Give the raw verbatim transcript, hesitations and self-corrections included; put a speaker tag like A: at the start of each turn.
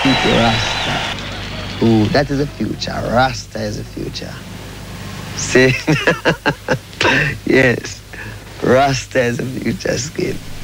A: keep it Rasta. Ooh, that is the future. Rasta is the future. See? Yes. Rasta is the future skin.